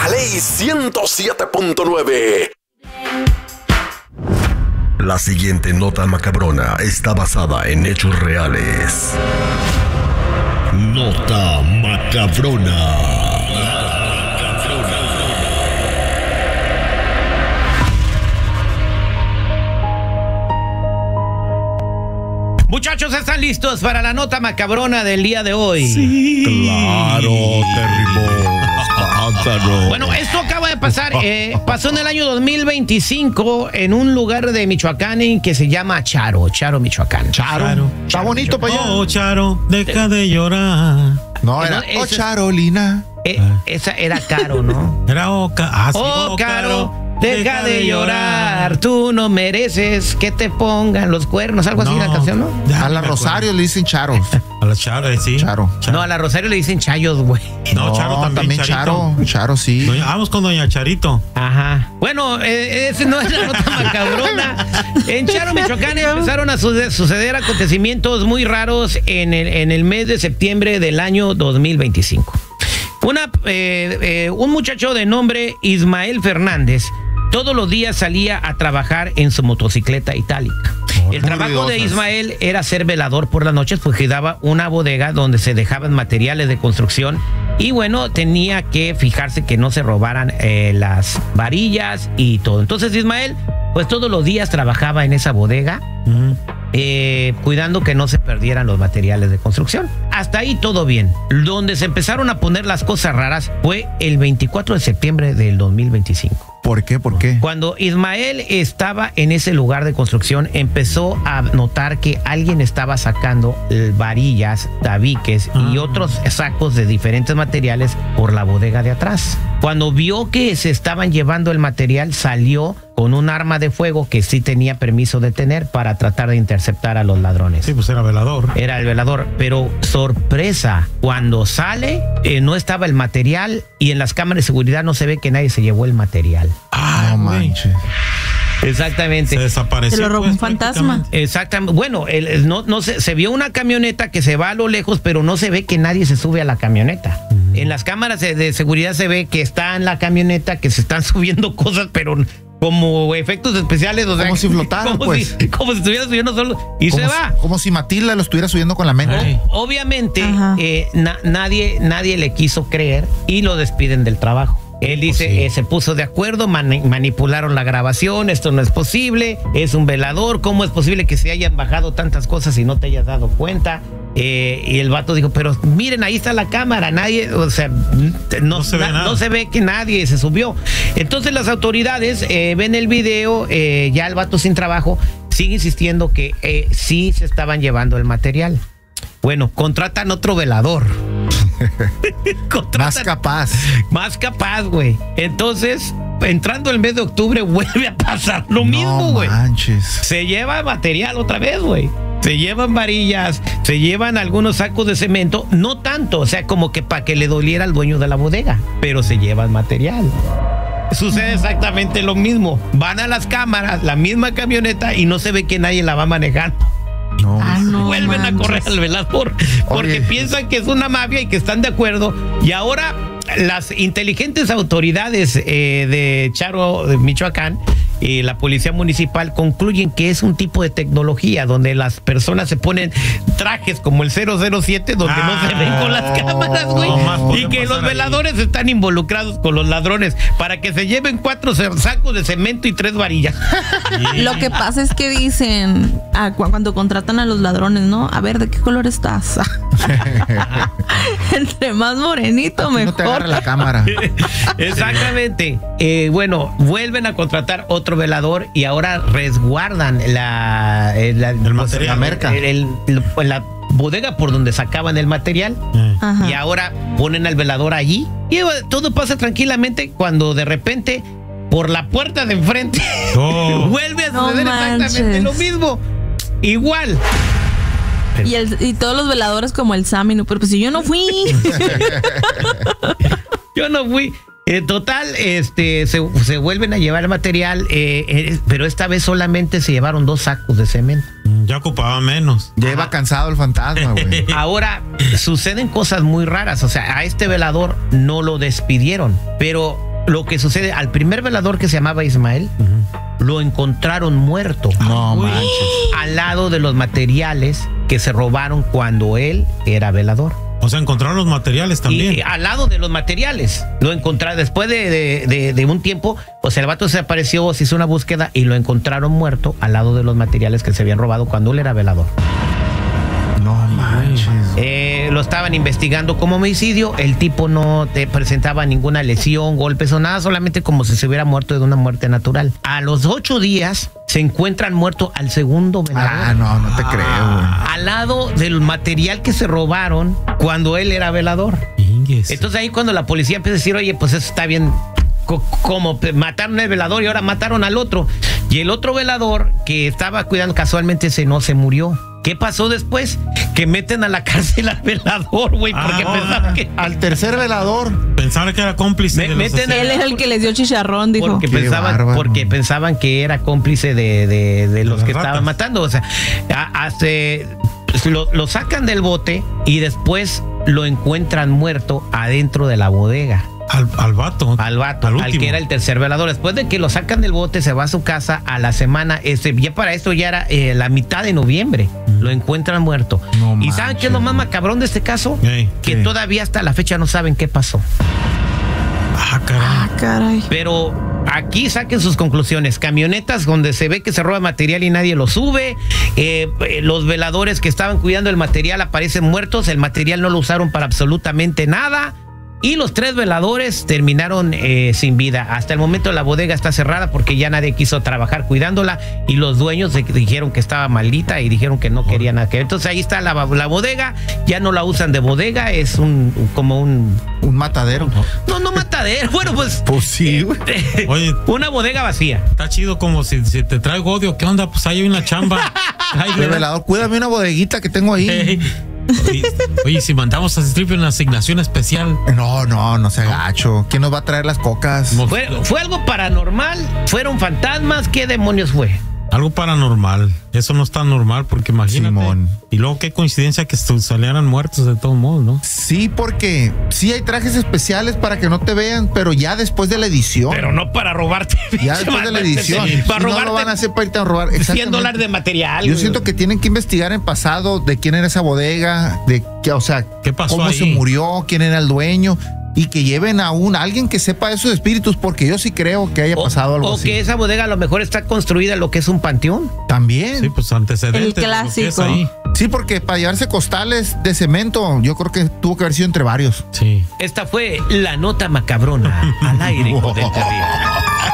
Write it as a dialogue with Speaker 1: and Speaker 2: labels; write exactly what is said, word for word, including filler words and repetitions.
Speaker 1: La Ley ciento siete punto nueve. La siguiente nota macabrona está basada en hechos reales. Nota macabrona.
Speaker 2: Muchachos, ¿están listos para la nota macabrona del día de hoy?
Speaker 3: Sí.
Speaker 4: Claro, terrible.
Speaker 2: Bueno, esto acaba de pasar, eh, pasó en el año dos mil veinticinco en un lugar de Michoacán en que se llama Charo, Charo, Michoacán.
Speaker 4: Charo.
Speaker 3: Charo.
Speaker 4: Está bonito para allá.
Speaker 3: Oh, Charo, deja de llorar.
Speaker 4: No, era.
Speaker 2: No,
Speaker 4: Oh,
Speaker 2: ese-
Speaker 4: Charolina.
Speaker 2: Eh, esa era Caro, ¿no?
Speaker 3: Era Oca. Ah, sí,
Speaker 2: Oh, Caro, deja de llorar, tú no mereces que te pongan los cuernos, algo así
Speaker 3: No,
Speaker 2: la canción, ¿no?
Speaker 3: ya
Speaker 4: A
Speaker 3: ni
Speaker 4: la
Speaker 3: me
Speaker 4: Rosario le dicen Charos.
Speaker 3: acuerdo. A la Charo, eh, sí.
Speaker 4: Charo.
Speaker 2: No, a la Rosario le dicen chayos, güey.
Speaker 3: No, Charo también.
Speaker 4: Charo.
Speaker 3: Charito.
Speaker 4: Charo, sí.
Speaker 3: Doña- vamos con Doña Charito.
Speaker 2: Ajá. Bueno, eh, ese no es la nota macabrona. En Charo, Michoacán, empezaron a suce- suceder acontecimientos muy raros en el, en el mes de septiembre del año dos mil veinticinco. Una, eh, eh, un muchacho de nombre Ismael Fernández todos los días salía a trabajar en su motocicleta itálica. El
Speaker 4: muy
Speaker 2: trabajo de
Speaker 4: ruidosas.
Speaker 2: Ismael era ser velador por las noches, porque daba una bodega donde se dejaban materiales de construcción y bueno, tenía que fijarse que no se robaran eh, las varillas y todo. Entonces Ismael, pues todos los días trabajaba en esa bodega,
Speaker 3: Mm.
Speaker 2: eh, cuidando que no se perdieran los materiales de construcción. Hasta ahí todo bien. Donde se empezaron a poner las cosas raras fue el veinticuatro de septiembre del dos mil veinticinco.
Speaker 4: ¿Por qué? ¿Por qué?
Speaker 2: Cuando Ismael estaba en ese lugar de construcción, empezó a notar que alguien estaba sacando eh, varillas, tabiques y
Speaker 3: Ah.
Speaker 2: otros sacos de diferentes materiales por la bodega de atrás. Cuando vio que se estaban llevando el material, salió con un arma de fuego que sí tenía permiso de tener para tratar de interceptar a los ladrones.
Speaker 3: Sí, pues era velador.
Speaker 2: Era el velador, pero sorpresa, cuando sale eh, no estaba el material y en las cámaras de seguridad no se ve que nadie se llevó el material.
Speaker 3: Ah,
Speaker 4: No
Speaker 3: güey.
Speaker 4: manches.
Speaker 2: Exactamente.
Speaker 3: Se desapareció.
Speaker 5: Se lo robó
Speaker 3: pues,
Speaker 5: un fantasma.
Speaker 3: prácticamente.
Speaker 2: Exactamente. Bueno, el- el- no, no se, se vio una camioneta que se va a lo lejos, pero no se ve que nadie se sube a la camioneta. En las cámaras de, de seguridad se ve que está en la camioneta, que se están subiendo cosas, pero como efectos especiales. O sea,
Speaker 4: Como si flotaran,
Speaker 2: como
Speaker 4: pues.
Speaker 2: si- como si estuviera subiendo solo. Y
Speaker 4: Como
Speaker 2: se
Speaker 4: si-
Speaker 2: va.
Speaker 4: Como si Matilda lo estuviera subiendo con la mente.
Speaker 3: Ay.
Speaker 2: Obviamente,
Speaker 5: Ajá.
Speaker 2: eh, na- nadie, nadie le quiso creer y lo despiden del trabajo. Él dice,
Speaker 3: Pues sí.
Speaker 2: eh, se puso de acuerdo, mani- manipularon la grabación, esto no es posible, es un velador, ¿cómo es posible que se hayan bajado tantas cosas y no te hayas dado cuenta? Eh, y el vato dijo, pero miren, ahí está la cámara, nadie, o sea, no,
Speaker 3: No se ve
Speaker 2: na-
Speaker 3: nada.
Speaker 2: no se ve que nadie se subió. Entonces las autoridades eh, ven el video, eh, ya el vato sin trabajo, sigue insistiendo que eh, sí se estaban llevando el material. Bueno, contratan otro velador. Contratan
Speaker 4: Más capaz.
Speaker 2: más capaz, güey. Entonces, entrando el mes de octubre, vuelve a pasar lo mismo,
Speaker 4: No
Speaker 2: güey.
Speaker 4: manches.
Speaker 2: Se lleva material otra vez, güey. Se llevan varillas, se llevan algunos sacos de cemento, no tanto, o sea, como que para que le doliera al dueño de la bodega, pero se llevan material. Sucede exactamente lo mismo. Van a las cámaras, la misma camioneta y no se ve que nadie la va manejando.
Speaker 4: No.
Speaker 5: Ah, no
Speaker 2: Vuelven a
Speaker 5: manches.
Speaker 2: correr al velador porque
Speaker 4: Oye.
Speaker 2: piensan que es una mafia y que están de acuerdo. Y ahora las inteligentes autoridades eh, de Charo, de Michoacán, y la policía municipal concluyen que es un tipo de tecnología donde las personas se ponen trajes como el cero cero siete donde no se ven con las cámaras, güey.
Speaker 3: No más
Speaker 2: Y
Speaker 3: puede
Speaker 2: que
Speaker 3: pasar
Speaker 2: los
Speaker 3: ahí.
Speaker 2: veladores están involucrados con los ladrones para que se lleven cuatro sacos de cemento y tres varillas.
Speaker 5: Lo que pasa es que dicen ah, cu- cuando contratan a los ladrones, ¿no? A ver, ¿de qué color estás? Entre más morenito,
Speaker 4: Aquí no te agarra
Speaker 5: mejor.
Speaker 4: la cámara.
Speaker 2: Exactamente. Eh, bueno, vuelven a contratar otro velador y ahora resguardan la, eh, la-
Speaker 3: El material.
Speaker 4: La merca.
Speaker 2: el- el- el- la bodega por donde sacaban el material.
Speaker 3: Eh.
Speaker 5: Ajá.
Speaker 2: Y ahora ponen al velador allí. Y eh, todo pasa tranquilamente cuando de repente, por la puerta de enfrente,
Speaker 3: Oh.
Speaker 2: vuelve a
Speaker 5: No
Speaker 2: suceder exactamente
Speaker 5: manches.
Speaker 2: lo mismo. Igual.
Speaker 5: Y, el- y todos los veladores como el Sammy, ¿no? Pero pues si yo no fui.
Speaker 2: Yo no fui. En total, este, se, se vuelven a llevar el material, eh, eh, pero esta vez solamente se llevaron dos sacos de cemento.
Speaker 3: Ya ocupaba menos.
Speaker 4: Ya iba cansado el fantasma, güey.
Speaker 2: Ahora, suceden cosas muy raras. O sea, a este velador no lo despidieron, pero lo que sucede, al primer velador que se llamaba Ismael, uh-huh. lo encontraron muerto.
Speaker 4: No
Speaker 2: Uy.
Speaker 4: manches.
Speaker 2: Al lado de los materiales que se robaron cuando él era velador.
Speaker 3: O sea, encontraron los materiales también.
Speaker 2: Y al lado de los materiales. Lo encontraron después de, de, de, de un tiempo. O sea, el vato se apareció, se hizo una búsqueda y lo encontraron muerto al lado de los materiales que se habían robado cuando él era velador.
Speaker 4: No manches.
Speaker 2: Eh, lo estaban investigando como homicidio. El tipo no te presentaba ninguna lesión, golpes o nada, solamente como si se hubiera muerto de una muerte natural. A los ocho días se encuentran muerto al segundo velador.
Speaker 4: Ah, no, no te creo, güey.
Speaker 2: Al lado del material que se robaron cuando él era velador.
Speaker 3: Ingues.
Speaker 2: Entonces ahí cuando la policía empieza a decir, oye, pues eso está bien, co- como mataron al velador y ahora mataron al otro. Y el otro velador que estaba cuidando casualmente ese no se murió. ¿Qué pasó después? Que meten a la cárcel al velador, güey, porque
Speaker 3: Ah,
Speaker 2: pensaban que...
Speaker 4: Al tercer velador.
Speaker 3: Pensaban que era cómplice
Speaker 2: Me-
Speaker 3: de los
Speaker 2: meten
Speaker 3: asesinos.
Speaker 5: Él es el que les dio chicharrón, dijo.
Speaker 2: Porque
Speaker 4: Qué
Speaker 2: pensaban,
Speaker 4: bárbaro.
Speaker 2: porque pensaban que era cómplice de, de, de los
Speaker 3: las
Speaker 2: que
Speaker 3: ratas.
Speaker 2: estaban matando. O sea, a- hace, lo, lo sacan del bote y después lo encuentran muerto adentro de la bodega.
Speaker 3: Al, al vato.
Speaker 2: Al vato,
Speaker 3: Al
Speaker 2: al,
Speaker 3: último.
Speaker 2: que era el tercer velador. Después de que lo sacan del bote, se va a su casa a la semana. Este, ya para esto ya era eh, la mitad de noviembre.
Speaker 3: Mm.
Speaker 2: Lo encuentran muerto.
Speaker 4: No
Speaker 2: ¿Y saben qué es lo más macabrón de este caso?
Speaker 3: Ey,
Speaker 2: que
Speaker 4: ¿qué?
Speaker 2: todavía hasta la fecha no saben qué pasó.
Speaker 3: Ah, caray.
Speaker 5: Ah, caray.
Speaker 2: Pero aquí saquen sus conclusiones. Camionetas donde se ve que se roba material y nadie lo sube. Eh, eh, los veladores que estaban cuidando el material aparecen muertos. El material no lo usaron para absolutamente nada. Y los tres veladores terminaron eh, sin vida. Hasta el momento la bodega está cerrada porque ya nadie quiso trabajar cuidándola y los dueños de- dijeron que estaba maldita y dijeron que no querían nada que ver. Entonces ahí está la, la bodega, ya no la usan de bodega, es un como un...
Speaker 4: Un matadero.
Speaker 2: No, no matadero, bueno pues...
Speaker 4: Pues sí, güey.
Speaker 3: Oye,
Speaker 2: Una bodega vacía.
Speaker 3: está chido como si, si te traigo odio. ¿Qué onda? Pues ahí hay una chamba. Ay,
Speaker 4: De velador, cuídame una bodeguita que tengo ahí.
Speaker 3: Ey. Oye, oye, si mandamos a Strip una asignación especial.
Speaker 4: No, no, no se gacho. ¿Quién nos va a traer las cocas?
Speaker 3: Mo-
Speaker 2: ¿Fue, fue algo paranormal? ¿Fueron fantasmas? ¿Qué demonios fue?
Speaker 3: Algo paranormal. Eso no está normal porque imagínate.
Speaker 4: Simón.
Speaker 3: Y luego qué coincidencia que estu- salieran muertos de todos modos, ¿no?
Speaker 4: Sí, porque sí hay trajes especiales para que no te vean, pero ya después de la edición.
Speaker 2: Pero no para robarte.
Speaker 4: ya después de la edición.
Speaker 2: Sí, para
Speaker 4: Si no
Speaker 2: robarte
Speaker 4: lo van a hacer para irte a robar.
Speaker 2: cien
Speaker 4: Exactamente.
Speaker 2: dólares de material.
Speaker 4: Yo
Speaker 2: güey.
Speaker 4: siento que tienen que investigar en pasado de quién era esa bodega, de qué, o sea,
Speaker 3: ¿Qué pasó
Speaker 4: cómo
Speaker 3: ahí?
Speaker 4: se murió, quién era el dueño. Y que lleven a un alguien que sepa de esos espíritus, porque yo sí creo que haya
Speaker 2: O,
Speaker 4: pasado algo
Speaker 2: o
Speaker 4: así.
Speaker 2: que esa bodega a lo mejor está construida en lo que es un panteón.
Speaker 4: También.
Speaker 3: Sí, pues antecedentes.
Speaker 5: El
Speaker 3: de lo que es
Speaker 5: clásico.
Speaker 3: ahí.
Speaker 4: Sí, porque para llevarse costales de cemento, yo creo que tuvo que haber sido entre varios.
Speaker 3: Sí.
Speaker 2: Esta fue la nota macabrona al aire con Del Río.